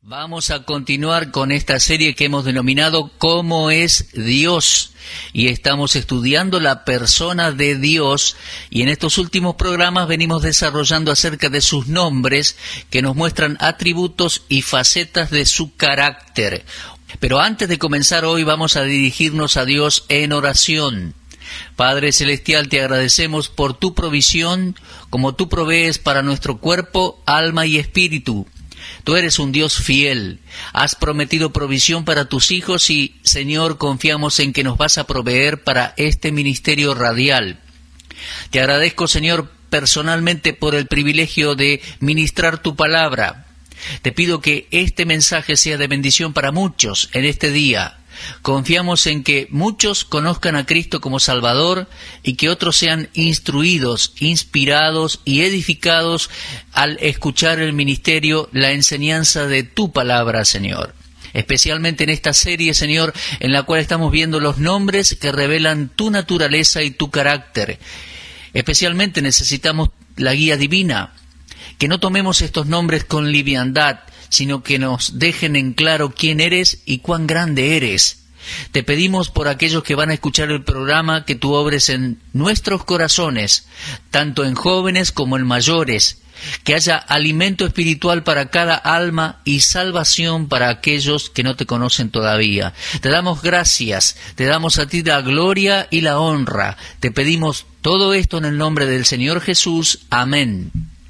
Vamos a continuar con esta serie que hemos denominado ¿Cómo es Dios? Y estamos estudiando la persona de Dios, y en estos últimos programas venimos desarrollando acerca de sus nombres que nos muestran atributos y facetas de su carácter. Pero antes de comenzar hoy vamos a dirigirnos a Dios en oración. Padre Celestial, te agradecemos por tu provisión, como tú provees para nuestro cuerpo, alma y espíritu. Tú eres un Dios fiel, has prometido provisión para tus hijos y, Señor, confiamos en que nos vas a proveer para este ministerio radial. Te agradezco, Señor, personalmente por el privilegio de ministrar tu palabra. Te pido que este mensaje sea de bendición para muchos en este día. Confiamos en que muchos conozcan a Cristo como Salvador y que otros sean instruidos, inspirados y edificados al escuchar el ministerio, la enseñanza de tu palabra, Señor. Especialmente en esta serie, Señor, en la cual estamos viendo los nombres que revelan tu naturaleza y tu carácter. Especialmente necesitamos la guía divina, que no tomemos estos nombres con liviandad, sino que nos dejen en claro quién eres y cuán grande eres. Te pedimos por aquellos que van a escuchar el programa que tú obres en nuestros corazones, tanto en jóvenes como en mayores, que haya alimento espiritual para cada alma y salvación para aquellos que no te conocen todavía. Te damos gracias, te damos a ti la gloria y la honra. Te pedimos todo esto en el nombre del Señor Jesús. Amén.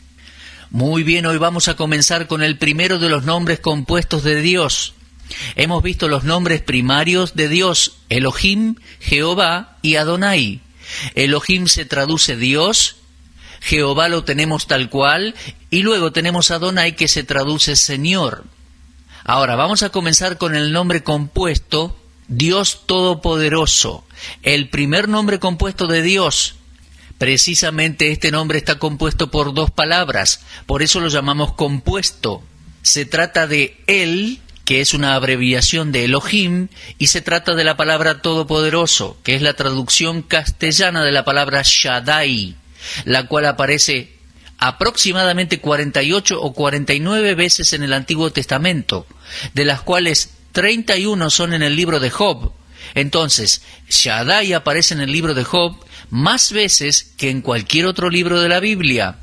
Muy bien, hoy vamos a comenzar con el primero de los nombres compuestos de Dios. Hemos visto los nombres primarios de Dios, Elohim, Jehová y Adonai. Elohim se traduce Dios, Jehová lo tenemos tal cual, y luego tenemos Adonai que se traduce Señor. Ahora vamos a comenzar con el nombre compuesto, Dios Todopoderoso, el primer nombre compuesto de Dios. Precisamente este nombre está compuesto por dos palabras, por eso lo llamamos compuesto. Se trata de El, que es una abreviación de Elohim, y se trata de la palabra Todopoderoso, que es la traducción castellana de la palabra Shaddai, la cual aparece aproximadamente 48 o 49 veces en el Antiguo Testamento, de las cuales 31 son en el libro de Job. Entonces, Shaddai aparece en el libro de Job más veces que en cualquier otro libro de la Biblia.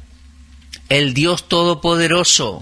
El Dios Todopoderoso.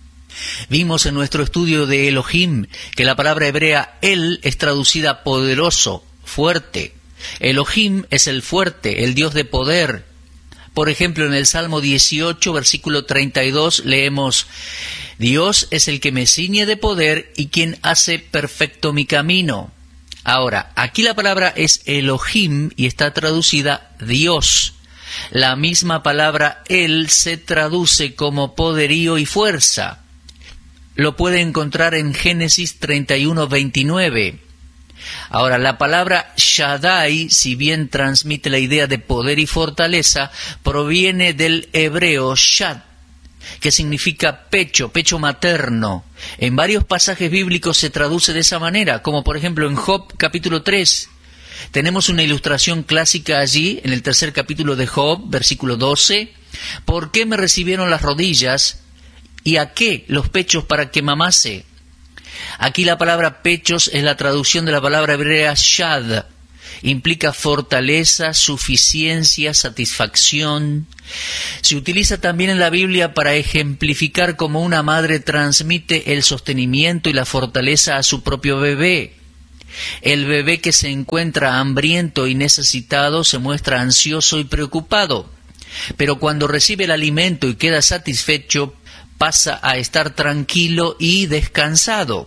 Vimos en nuestro estudio de Elohim que la palabra hebrea El es traducida poderoso, fuerte. Elohim es el fuerte, el Dios de poder. Por ejemplo, en el Salmo 18, versículo 32, leemos: Dios es el que me ciñe de poder y quien hace perfecto mi camino. Ahora, aquí la palabra es Elohim y está traducida Dios. La misma palabra El se traduce como poderío y fuerza. Lo puede encontrar en Génesis 31:29. Ahora, la palabra Shaddai, si bien transmite la idea de poder y fortaleza, proviene del hebreo Shad, que significa pecho, pecho materno. En varios pasajes bíblicos se traduce de esa manera, como por ejemplo en Job capítulo 3. Tenemos una ilustración clásica allí, en el tercer capítulo de Job, versículo 12. ¿Por qué me recibieron las rodillas? ¿Y a qué los pechos para que mamase? Aquí la palabra pechos es la traducción de la palabra hebrea shad. Implica fortaleza, suficiencia, satisfacción. Se utiliza también en la Biblia para ejemplificar cómo una madre transmite el sostenimiento y la fortaleza a su propio bebé. El bebé que se encuentra hambriento y necesitado se muestra ansioso y preocupado, pero cuando recibe el alimento y queda satisfecho, pasa a estar tranquilo y descansado.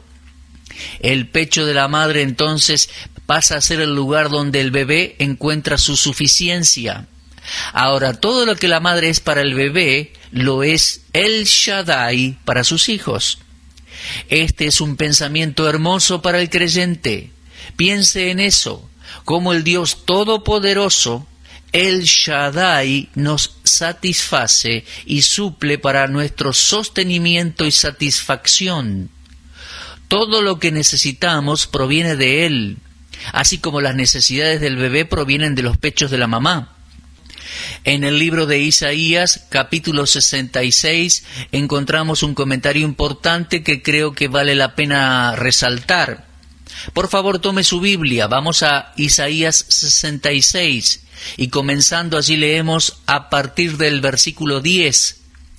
El pecho de la madre entonces pasa a ser el lugar donde el bebé encuentra su suficiencia. Ahora, todo lo que la madre es para el bebé, lo es El Shaddai para sus hijos. Este es un pensamiento hermoso para el creyente. Piense en eso, como el Dios Todopoderoso, El Shaddai, nos satisface y suple para nuestro sostenimiento y satisfacción. Todo lo que necesitamos proviene de Él, así como las necesidades del bebé provienen de los pechos de la mamá. En el libro de Isaías, capítulo 66, encontramos un comentario importante que creo que vale la pena resaltar. Por favor, tome su Biblia, vamos a Isaías 66, y comenzando allí leemos a partir del versículo 10.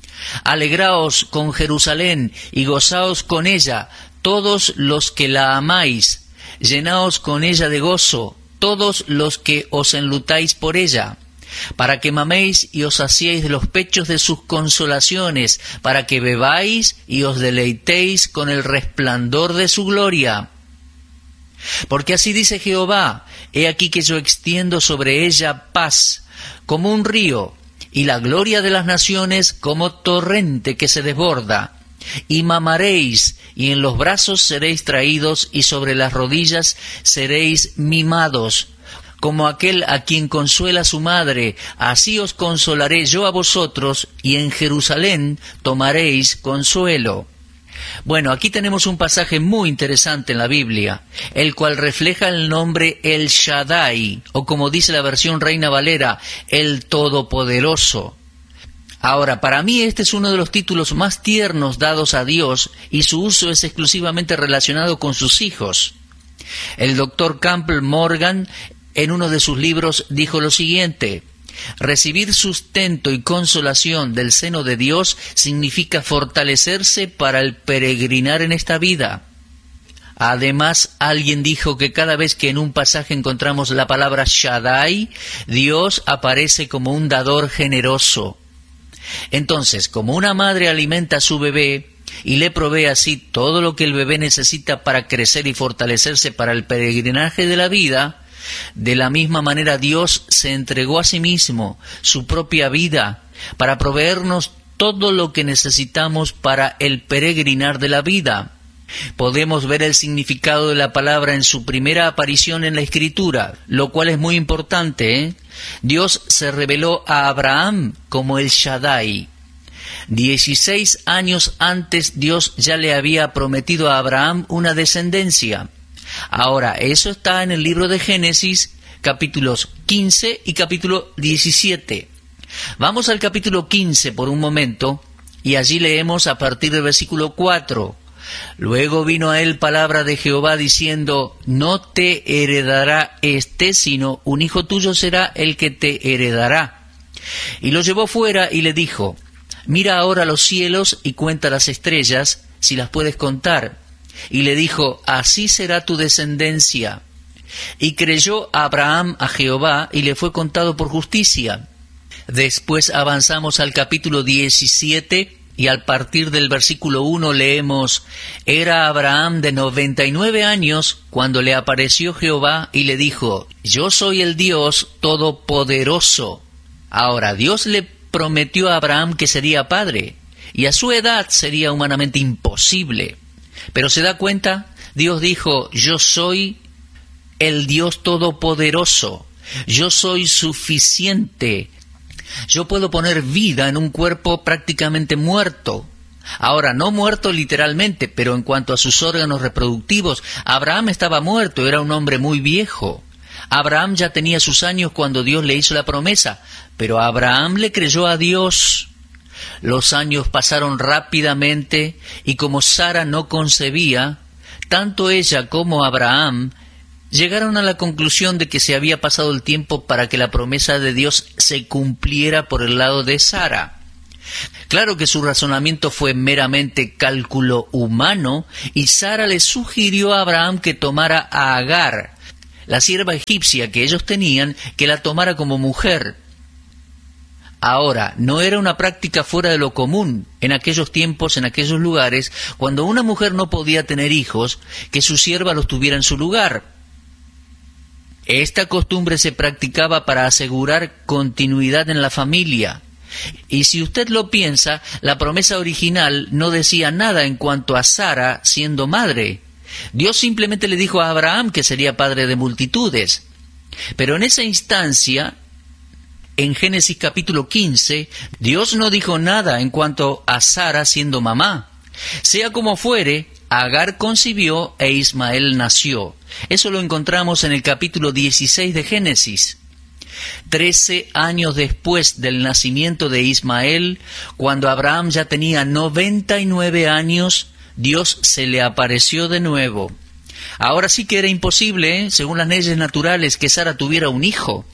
Alegraos con Jerusalén y gozaos con ella, todos los que la amáis, llenaos con ella de gozo, todos los que os enlutáis por ella, para que maméis y os saciéis de los pechos de sus consolaciones, para que bebáis y os deleitéis con el resplandor de su gloria. Porque así dice Jehová, he aquí que yo extiendo sobre ella paz, como un río, y la gloria de las naciones como torrente que se desborda. Y mamaréis, y en los brazos seréis traídos, y sobre las rodillas seréis mimados. Como aquel a quien consuela su madre, así os consolaré yo a vosotros, y en Jerusalén tomaréis consuelo. Bueno, aquí tenemos un pasaje muy interesante en la Biblia, el cual refleja el nombre El Shaddai, o como dice la versión Reina Valera, el Todopoderoso. Ahora, para mí este es uno de los títulos más tiernos dados a Dios, y su uso es exclusivamente relacionado con sus hijos. El doctor Campbell Morgan, en uno de sus libros, dijo lo siguiente: recibir sustento y consolación del seno de Dios significa fortalecerse para el peregrinar en esta vida. Además, alguien dijo que cada vez que en un pasaje encontramos la palabra Shaddai, Dios aparece como un dador generoso. Entonces, como una madre alimenta a su bebé y le provee así todo lo que el bebé necesita para crecer y fortalecerse para el peregrinaje de la vida, de la misma manera Dios se entregó a sí mismo, su propia vida, para proveernos todo lo que necesitamos para el peregrinar de la vida. Podemos ver el significado de la palabra en su primera aparición en la Escritura, lo cual es muy importante, Dios se reveló a Abraham como el Shaddai. 16 años antes Dios ya le había prometido a Abraham una descendencia. Ahora, eso está en el libro de Génesis, capítulos 15 y capítulo 17. Vamos al capítulo 15 por un momento, y allí leemos a partir del versículo 4. Luego vino a él palabra de Jehová diciendo: no te heredará sino un hijo tuyo será el que te heredará. Y lo llevó fuera y le dijo: mira ahora los cielos y cuenta las estrellas, si las puedes contar. Y le dijo: así será tu descendencia. Y creyó Abraham a Jehová, y le fue contado por justicia. Después avanzamos al capítulo 17, y al partir del versículo 1 leemos: era Abraham de 99 años, cuando le apareció Jehová, y le dijo: yo soy el Dios Todopoderoso. Ahora, Dios le prometió a Abraham que sería padre, y a su edad sería humanamente imposible. Pero ¿se da cuenta? Dios dijo: yo soy el Dios Todopoderoso, yo soy suficiente, yo puedo poner vida en un cuerpo prácticamente muerto. Ahora, no muerto literalmente, pero en cuanto a sus órganos reproductivos, Abraham estaba muerto, era un hombre muy viejo. Abraham ya tenía sus años cuando Dios le hizo la promesa, pero Abraham le creyó a Dios. Los años pasaron rápidamente, y como Sara no concebía, tanto ella como Abraham llegaron a la conclusión de que se había pasado el tiempo para que la promesa de Dios se cumpliera por el lado de Sara. Claro que su razonamiento fue meramente cálculo humano, y Sara le sugirió a Abraham que tomara a Agar, la sierva egipcia que ellos tenían, que la tomara como mujer. Ahora, no era una práctica fuera de lo común en aquellos tiempos, en aquellos lugares, cuando una mujer no podía tener hijos, que su sierva los tuviera en su lugar. Esta costumbre se practicaba para asegurar continuidad en la familia. Y si usted lo piensa, la promesa original no decía nada en cuanto a Sara siendo madre. Dios simplemente le dijo a Abraham que sería padre de multitudes. Pero en esa instancia, en Génesis capítulo 15, Dios no dijo nada en cuanto a Sara siendo mamá. Sea como fuere, Agar concibió e Ismael nació. Eso lo encontramos en el capítulo 16 de Génesis. 13 años después del nacimiento de Ismael, cuando Abraham ya tenía 99 años, Dios se le apareció de nuevo. Ahora sí que era imposible, según las leyes naturales, que Sara tuviera un hijo.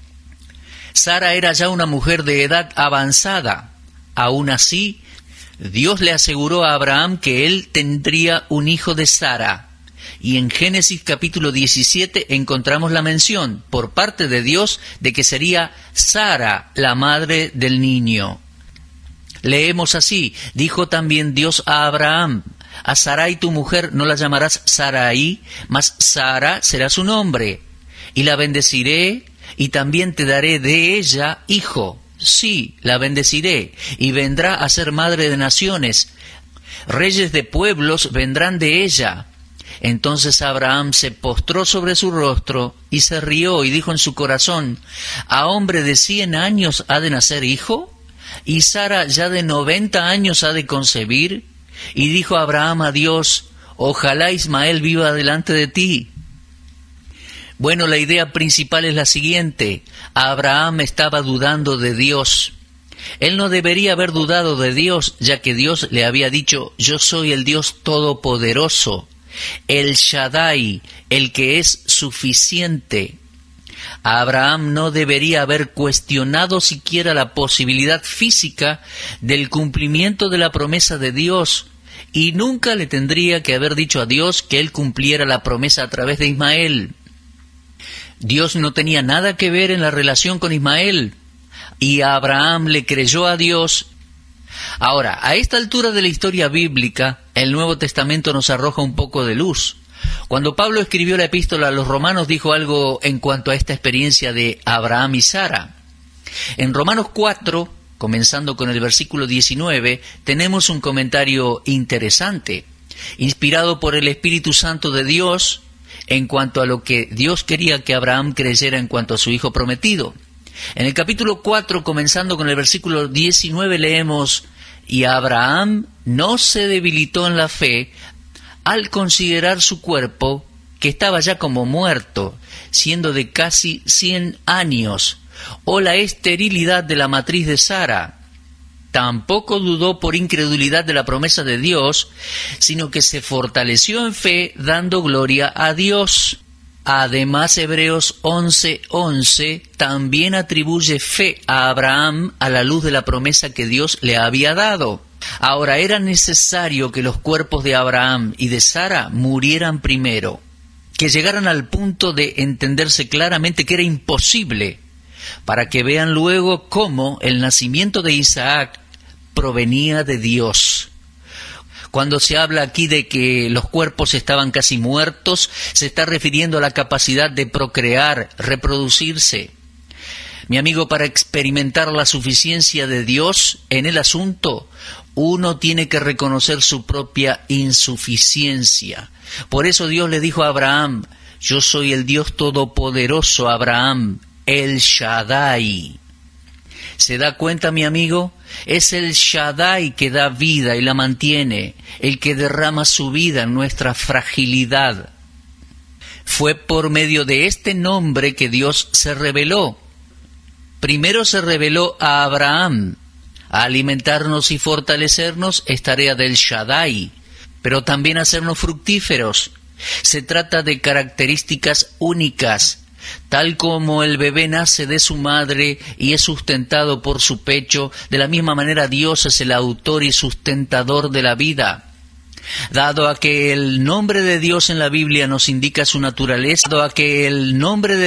Sara era ya una mujer de edad avanzada. Aún así, Dios le aseguró a Abraham que él tendría un hijo de Sara. Y en Génesis capítulo 17 encontramos la mención por parte de Dios de que sería Sara la madre del niño. Leemos así: dijo también Dios a Abraham: a Sarai tu mujer no la llamarás Sarai, mas Sara será su nombre, y la bendeciré, y también te daré de ella hijo. Sí, la bendeciré, y vendrá a ser madre de naciones. Reyes de pueblos vendrán de ella. Entonces Abraham se postró sobre su rostro y se rió y dijo en su corazón: ¿a hombre de 100 años ha de nacer hijo? ¿Y Sara ya de 90 años ha de concebir? Y dijo Abraham a Dios: ojalá Ismael viva delante de ti. Bueno, la idea principal es la siguiente: Abraham estaba dudando de Dios. Él no debería haber dudado de Dios, ya que Dios le había dicho: yo soy el Dios Todopoderoso, el Shaddai, el que es suficiente. Abraham no debería haber cuestionado siquiera la posibilidad física del cumplimiento de la promesa de Dios, y nunca le tendría que haber dicho a Dios que él cumpliera la promesa a través de Ismael. Dios no tenía nada que ver en la relación con Ismael, y Abraham le creyó a Dios. Ahora, a esta altura de la historia bíblica, el Nuevo Testamento nos arroja un poco de luz. Cuando Pablo escribió la epístola a los Romanos, dijo algo en cuanto a esta experiencia de Abraham y Sara. En Romanos 4, comenzando con el versículo 19, tenemos un comentario interesante, inspirado por el Espíritu Santo de Dios, en cuanto a lo que Dios quería que Abraham creyera en cuanto a su hijo prometido. En el capítulo 4, comenzando con el versículo 19, leemos: y Abraham no se debilitó en la fe al considerar su cuerpo, que estaba ya como muerto, siendo de casi 100 años, o la esterilidad de la matriz de Sara. Tampoco dudó por incredulidad de la promesa de Dios, sino que se fortaleció en fe, dando gloria a Dios. Además, Hebreos 11:11 también atribuye fe a Abraham a la luz de la promesa que Dios le había dado. Ahora, era necesario que los cuerpos de Abraham y de Sara murieran primero, que llegaran al punto de entenderse claramente que era imposible, para que vean luego cómo el nacimiento de Isaac provenía de Dios. Cuando se habla aquí de que los cuerpos estaban casi muertos, se está refiriendo a la capacidad de procrear, reproducirse. Mi amigo, para experimentar la suficiencia de Dios en el asunto, uno tiene que reconocer su propia insuficiencia. Por eso Dios le dijo a Abraham: yo soy el Dios Todopoderoso, Abraham, el Shaddai. ¿Se da cuenta, mi amigo? Es el Shaddai que da vida y la mantiene, el que derrama su vida en nuestra fragilidad. Fue por medio de este nombre que Dios se reveló. Primero se reveló a Abraham. A alimentarnos y fortalecernos es tarea del Shaddai, pero también hacernos fructíferos. Se trata de características únicas. Tal como el bebé nace de su madre y es sustentado por su pecho, de la misma manera Dios es el autor y sustentador de la vida. Dado a que el nombre de Dios en la Biblia nos indica su naturaleza, dado a que el nombre de